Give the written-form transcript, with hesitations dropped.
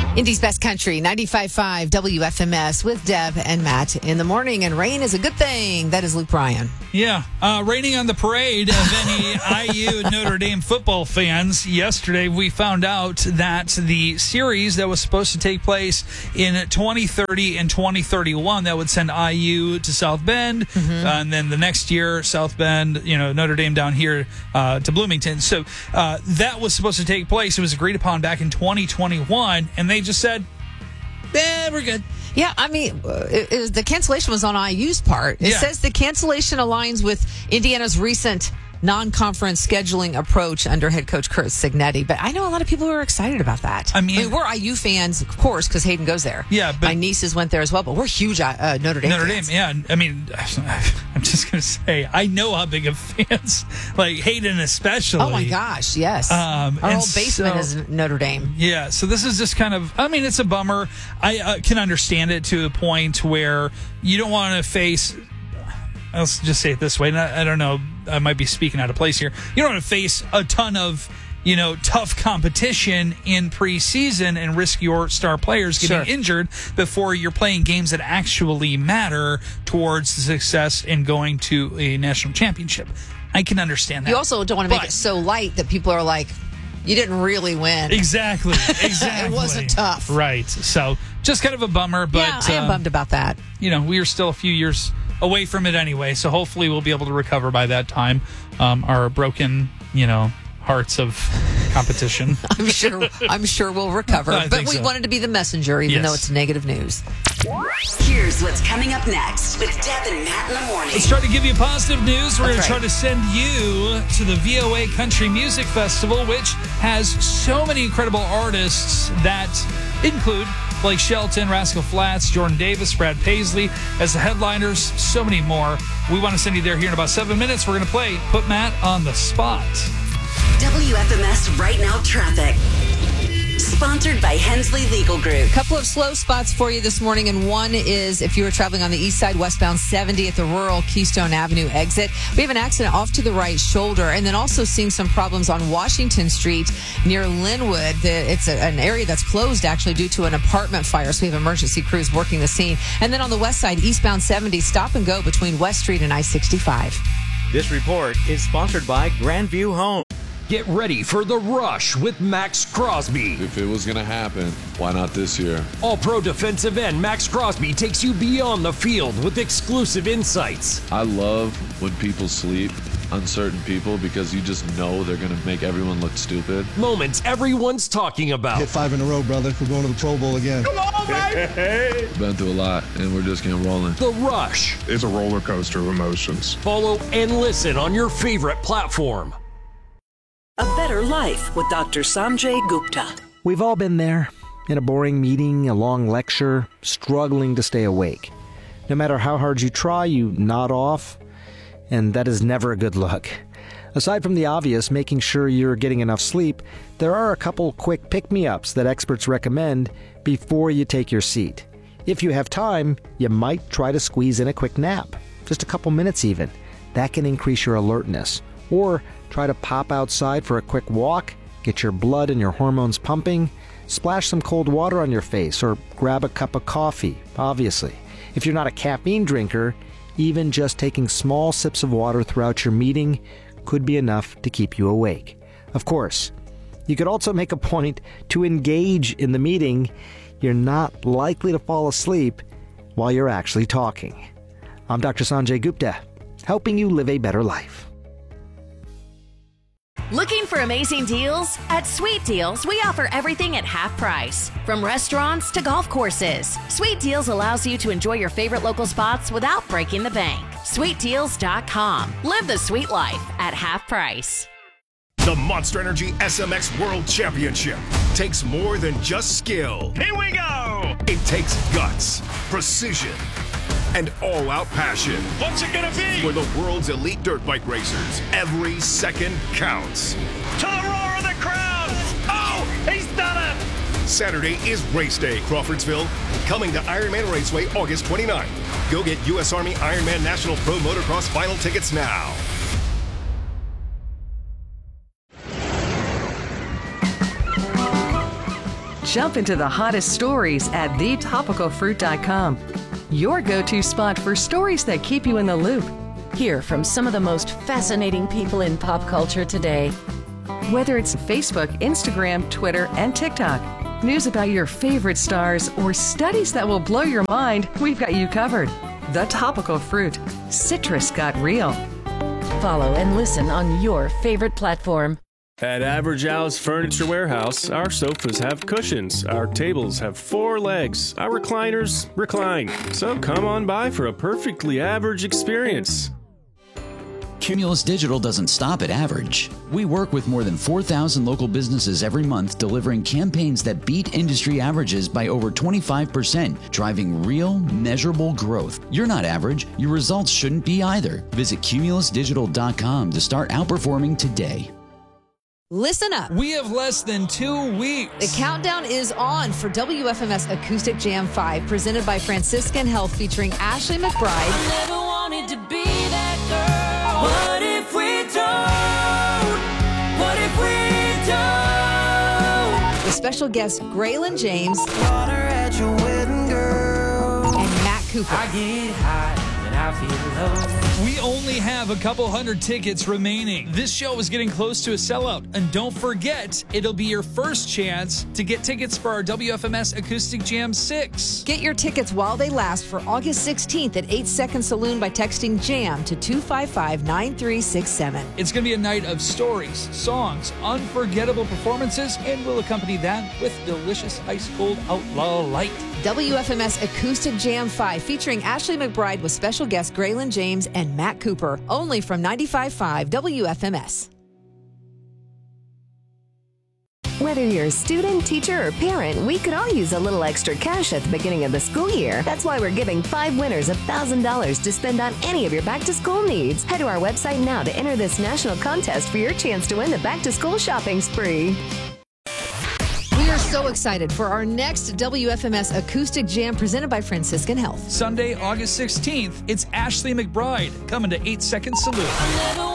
Indy's Best Country, 95.5 WFMS with Deb and Matt in the morning. And rain is a good thing. That is Luke Bryan. Yeah, raining on the parade of any IU Notre Dame football fans. Yesterday, we found out that the series that was supposed to take place in 2030 and 2031 that would send IU to South Bend, and then the next year, South Bend, Notre Dame down here to Bloomington. So that was supposed to take place. It was agreed upon back in 2021, and they just said, we're good. Yeah, I mean, the cancellation was on IU's part. It says the cancellation aligns with Indiana's recent non-conference scheduling approach under head coach Curt Cignetti. But I know a lot of people who are excited about that. I mean we're IU fans, of course, because Hayden goes there. Yeah, but my nieces went there as well, but we're huge Notre Dame fans. Yeah. I mean, I'm just going to say, I know how big of fans, like Hayden especially. Oh, my gosh, yes. Our whole basement is Notre Dame. Yeah, so this is just kind of, it's a bummer. I can understand it to a point where you don't want to face, let's just say it this way, and I don't know, I might be speaking out of place here. You don't want to face a ton of, tough competition in preseason and risk your star players getting injured before you're playing games that actually matter towards the success in going to a national championship. I can understand that. You also don't want to make it so light that people are like, you didn't really win. Exactly. It wasn't tough. Right. So just kind of a bummer, but yeah, I am bummed about that. We are still a few years away from it anyway, so hopefully we'll be able to recover by that time. Our broken, hearts of competition. I'm sure we'll recover. But we wanted to be the messenger, even though it's negative news. Here's what's coming up next with Deb and Matt in the morning. Let's try to give you positive news. We're going to try to send you to the VOA Country Music Festival, which has so many incredible artists that include Blake Shelton, Rascal Flatts, Jordan Davis, Brad Paisley as the headliners, so many more. We want to send you there here in about 7 minutes. We're going to play Put Matt on the Spot. WFMS Right Now Traffic. Sponsored by Hensley Legal Group. A couple of slow spots for you this morning, and one is if you were traveling on the east side, westbound 70 at the rural Keystone Avenue exit. We have an accident off to the right shoulder, and then also seeing some problems on Washington Street near Linwood. It's an area that's closed, actually, due to an apartment fire, so we have emergency crews working the scene. And then on the west side, eastbound 70, stop and go between West Street and I-65. This report is sponsored by Grandview Home. Get ready for The Rush with Max Crosby. If it was going to happen, why not this year? All-pro defensive end Max Crosby takes you beyond the field with exclusive insights. I love when people sleep on certain people because you just know they're going to make everyone look stupid. Moments everyone's talking about. Hit 5 in a row, brother. We're going to the Pro Bowl again. Come on, baby! Been through a lot, and we're just getting rolling. The Rush. It's a roller coaster of emotions. Follow and listen on your favorite platform. A better life with Dr. Sanjay Gupta. We've all been there, in a boring meeting, a long lecture, struggling to stay awake. No matter how hard you try, you nod off, and that is never a good look. Aside from the obvious, making sure you're getting enough sleep, there are a couple quick pick-me-ups that experts recommend before you take your seat. If you have time, you might try to squeeze in a quick nap, just a couple minutes even. That can increase your alertness. Or try to pop outside for a quick walk, get your blood and your hormones pumping, splash some cold water on your face, or grab a cup of coffee, obviously. If you're not a caffeine drinker, even just taking small sips of water throughout your meeting could be enough to keep you awake. Of course, you could also make a point to engage in the meeting. You're not likely to fall asleep while you're actually talking. I'm Dr. Sanjay Gupta, helping you live a better life. Looking for amazing deals? At Sweet Deals, we offer everything at half price. From restaurants to golf courses, Sweet Deals allows you to enjoy your favorite local spots without breaking the bank. SweetDeals.com. Live the sweet life at half price. The Monster Energy SMX World Championship takes more than just skill. Here we go! It takes guts, precision, and all-out passion. What's it gonna be? For the world's elite dirt bike racers, every second counts. To the roar of the crowd! Oh, he's done it! Saturday is race day, Crawfordsville. Coming to Ironman Raceway August 29th. Go get U.S. Army Ironman National Pro Motocross final tickets now. Jump into the hottest stories at thetopicalfruit.com. Your go-to spot for stories that keep you in the loop. Hear from some of the most fascinating people in pop culture today. Whether it's Facebook, Instagram, Twitter, and TikTok, news about your favorite stars, or studies that will blow your mind, we've got you covered. The Topical Fruit. Citrus got real. Follow and listen on your favorite platform. At Average Al's Furniture Warehouse, our sofas have cushions, our tables have 4 legs, our recliners recline. So come on by for a perfectly average experience. Cumulus Digital doesn't stop at average. We work with more than 4,000 local businesses every month, delivering campaigns that beat industry averages by over 25%, driving real, measurable growth. You're not average. Your results shouldn't be either. Visit cumulusdigital.com to start outperforming today. Listen up. We have less than 2 weeks. The countdown is on for WFMS Acoustic Jam 5, presented by Franciscan Health, featuring Ashley McBride. I never wanted to be that girl. What if we don't? What if we don't? With special guests Graylin James Water at your wedding, girl. And Matt Cooper. I get high and I feel low. We only have a couple hundred tickets remaining. This show is getting close to a sellout. And don't forget, it'll be your first chance to get tickets for our WFMS Acoustic Jam 6. Get your tickets while they last for August 16th at 8 Second Saloon by texting JAM to 255-9367. It's going to be a night of stories, songs, unforgettable performances, and we'll accompany that with delicious ice-cold Outlaw Light. WFMS Acoustic Jam 5 featuring Ashley McBride with special guests Graylin James and Matt Cooper. Only from 95.5 WFMS. Whether you're a student, teacher, or parent, we could all use a little extra cash at the beginning of the school year. That's why we're giving 5 winners $1,000 to spend on any of your back-to-school needs. Head to our website now to enter this national contest for your chance to win the back-to-school shopping spree. We are so excited for our next WFMS Acoustic Jam presented by Franciscan Health. Sunday, August 16th, it's Ashley McBride coming to 8 Second Saloon.